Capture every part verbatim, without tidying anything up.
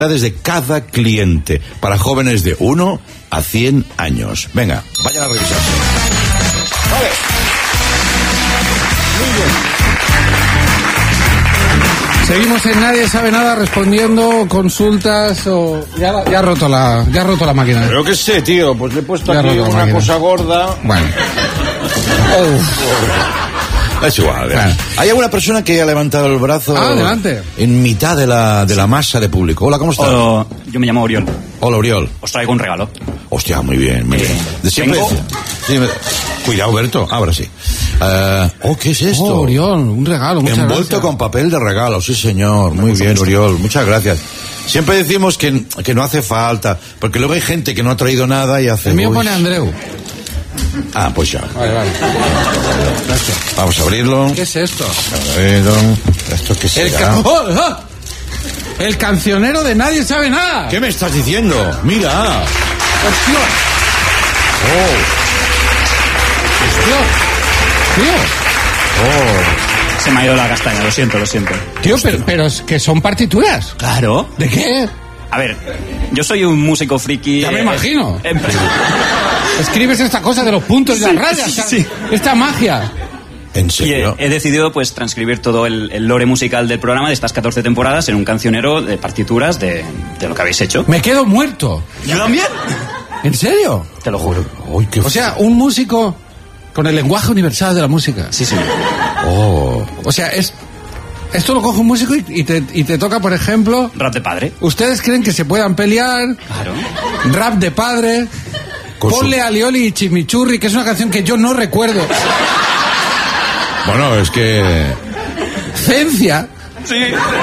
de cada cliente para jóvenes de uno a cien años. Venga, vayan a revisarse. Vale. Muy bien. Seguimos en Nadie Sabe Nada respondiendo consultas o... Ya, ya ha roto la ya ha roto la máquina. Pero qué sé, tío, pues le he puesto ya aquí una máquina. Cosa gorda. Bueno. Oh. Es igual, bueno. Hay alguna persona que haya levantado el brazo ah, adelante. En mitad de la, de la masa de público. Hola, ¿cómo estás? Hola, yo me llamo Oriol. Hola, Oriol. Os traigo un regalo. Hostia, muy bien, muy eh, bien. De siempre... sí, me... Cuidado, Berto, ahora sí. Uh, oh, ¿qué es esto? Oh, Oriol, un regalo, muchas Envuelto gracias. Con papel de regalo, sí señor. Muy bien, Oriol, muchas gracias. Siempre decimos que, que no hace falta, porque luego hay gente que no ha traído nada y hace... El mío uy. Pone Andreu. Ah, pues ya. Vale, vale. Gracias. Vamos a abrirlo. ¿Qué es esto? A ver, ¿esto qué será? El, ca- oh, oh. El cancionero de Nadie Sabe Nada. ¿Qué me estás diciendo? Mira. Hostia. Oh. Hostia. Tío. Oh. Se me ha ido la castaña, lo siento, lo siento. Tío, pero, pero es que son partituras. Claro. ¿De qué? A ver, yo soy un músico friki. Ya me eh, imagino. Eh, Escribes esta cosa de los puntos y sí, las rayas. Sí, sí. Esta magia. ¿En Y serio? he, he decidido pues transcribir todo el, el lore musical del programa de estas catorce temporadas en un cancionero de partituras de, de lo que habéis hecho. Me quedo muerto. ¿Yo también? ¿En serio? Te lo juro. Uy, qué O sea, un músico con el lenguaje universal de la música. Sí, sí. Oh. O sea, es esto lo coge un músico y, y, te, y te toca, por ejemplo... Rap de padre. ¿Ustedes creen que se puedan pelear? Claro. Rap de padre. Con Ponle su... a Lioli y Chimichurri, que es una canción que yo no recuerdo. Bueno, es que... Cencia. Sí.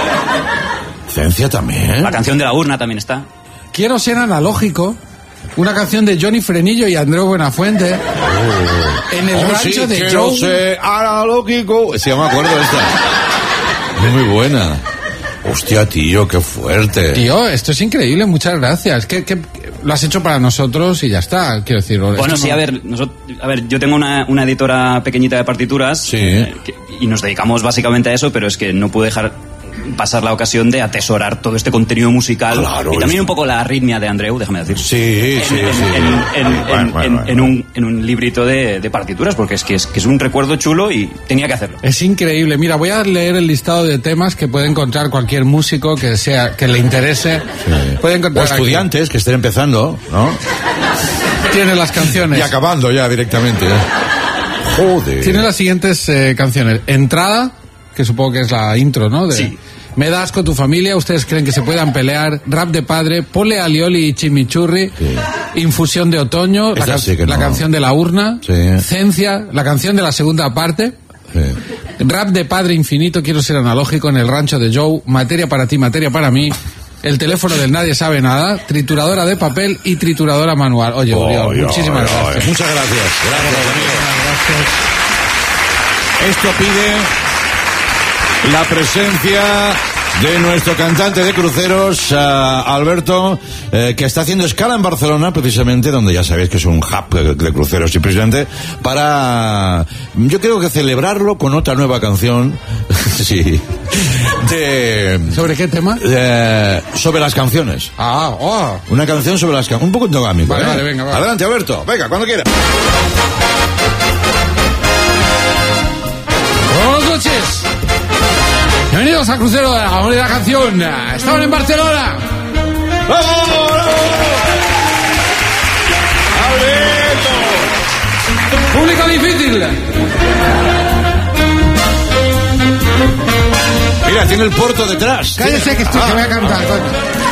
Cencia también. La canción de la urna también está. Quiero ser analógico. Una canción de Johnny Frenillo y Andreu Buenafuente. Oh. En el oh, rancho sí, de quiero Joe. ser analógico. Sí, me acuerdo de esta. Muy buena. Hostia, tío, qué fuerte. Tío, esto es increíble, muchas gracias. ¿Qué, qué, lo has hecho para nosotros y ya está, quiero decir. Bueno, sí, no... a ver, nosotros, a ver, yo tengo una, una editora pequeñita de partituras. Sí. Eh, que, y nos dedicamos básicamente a eso, pero es que no puedo dejar pasar la ocasión de atesorar todo este contenido musical. Claro, y también es... un poco la arritmia de Andreu, déjame decir. Sí, sí, en, sí. En, en, en, bueno, bueno, en, bueno. en, un, en un librito de, de partituras, porque es que, es que es un recuerdo chulo y tenía que hacerlo. Es increíble. Mira, voy a leer el listado de temas que puede encontrar cualquier músico que sea que le interese. Sí. Puede encontrar o estudiantes aquí. Que estén empezando, ¿no? Tiene las canciones. Y acabando ya directamente. ¿eh? Joder. Tiene las siguientes eh, canciones. Entrada, que supongo que es la intro, ¿no? De, sí. Me das con tu familia, ustedes creen que se puedan pelear. Rap de padre, Ponle a Lioli y Chimichurri. Sí. Infusión de otoño, la, ca- sí la no. canción de la urna. Sí. Cencia, la canción de la segunda parte. Sí. Rap de padre infinito, quiero ser analógico, en el rancho de Joe. Materia para ti, materia para mí. El teléfono del Nadie Sabe Nada. Trituradora de papel y trituradora manual. Oye, oh, Oriol, oh, muchísimas oh, gracias. Oh, muchas gracias. Gracias, amigo. Gracias. Esto pide la presencia de nuestro cantante de cruceros, uh, Alberto, eh, que está haciendo escala en Barcelona, precisamente, donde ya sabéis que es un hub de, de cruceros impresionante, para, yo creo que celebrarlo con otra nueva canción, sí, de... ¿Sobre qué tema? Eh, sobre las canciones. Ah, oh. Una canción sobre las canciones, un poco endogámico, vale, ¿eh? Vale, venga, vale. Adelante, Alberto, venga, cuando quiera. Buenas noches. Bienvenidos a Crucero de la Hora de la Canción. Estaban en Barcelona. ¡Vamos! ¡Alberto! Público difícil. Mira, tiene el puerto detrás. Cállese que estoy, que voy a cantar.